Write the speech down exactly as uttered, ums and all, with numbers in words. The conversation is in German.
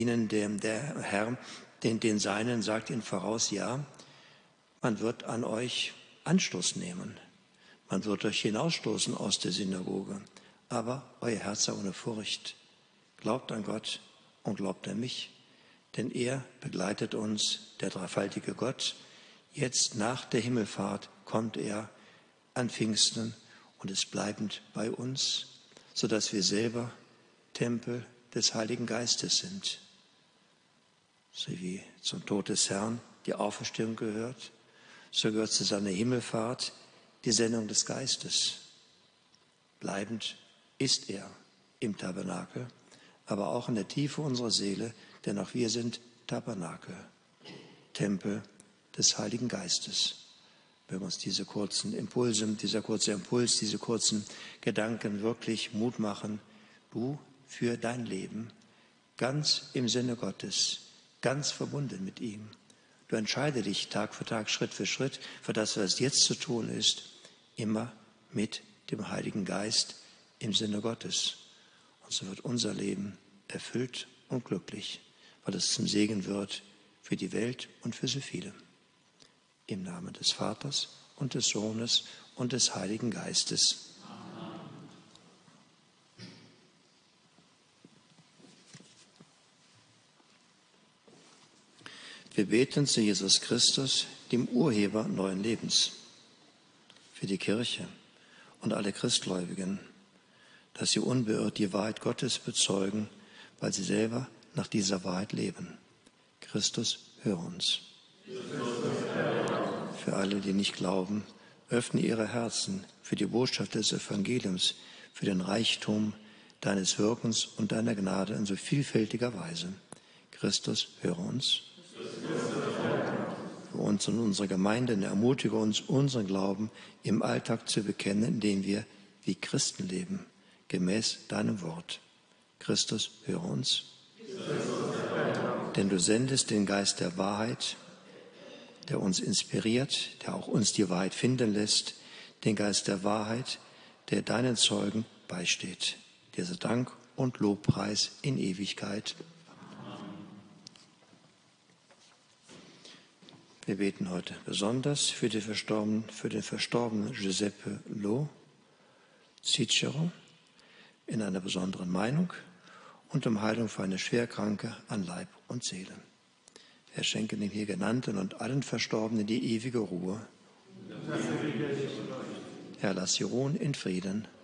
Ihnen, der, der Herr, den, den Seinen sagt Ihnen voraus, ja, man wird an euch Anstoß nehmen. Man wird euch hinausstoßen aus der Synagoge. Aber euer Herz sei ohne Furcht. Glaubt an Gott und glaubt an mich. Denn er begleitet uns, der dreifaltige Gott. Jetzt nach der Himmelfahrt kommt er an Pfingsten und ist bleibend bei uns, sodass wir selber Tempel des Heiligen Geistes sind. So wie zum Tod des Herrn die Auferstehung gehört, so gehört zu seiner Himmelfahrt die Sendung des Geistes. Bleibend ist er im Tabernakel, aber auch in der Tiefe unserer Seele, denn auch wir sind Tabernakel, Tempel des Heiligen Geistes. Wenn wir uns diese kurzen Impulse, dieser kurze Impuls, diese kurzen Gedanken wirklich Mut machen, du für dein Leben ganz im Sinne Gottes, ganz verbunden mit ihm. Du entscheide dich Tag für Tag, Schritt für Schritt für das, was jetzt zu tun ist, immer mit dem Heiligen Geist im Sinne Gottes. Und so wird unser Leben erfüllt und glücklich, weil es zum Segen wird für die Welt und für so viele. Im Namen des Vaters und des Sohnes und des Heiligen Geistes. Wir beten zu Jesus Christus, dem Urheber neuen Lebens, für die Kirche und alle Christgläubigen, dass sie unbeirrt die Wahrheit Gottes bezeugen, weil sie selber nach dieser Wahrheit leben. Christus, höre uns. Für alle, die nicht glauben, öffne ihre Herzen für die Botschaft des Evangeliums, für den Reichtum deines Wirkens und deiner Gnade in so vielfältiger Weise. Christus, höre uns. Für uns und unsere Gemeinden ermutige uns, unseren Glauben im Alltag zu bekennen, indem wir wie Christen leben, gemäß deinem Wort. Christus, höre uns. Denn du sendest den Geist der Wahrheit, der uns inspiriert, der auch uns die Wahrheit finden lässt, den Geist der Wahrheit, der deinen Zeugen beisteht. Dir sei Dank und Lobpreis in Ewigkeit. Wir beten heute besonders für, die Verstorbenen, für den verstorbenen Giuseppe Lo Cicero in einer besonderen Meinung und um Heilung für eine Schwerkranke an Leib und Seele. Er schenke den hier Genannten und allen Verstorbenen die ewige Ruhe. Herr, lass sie ruhen in Frieden.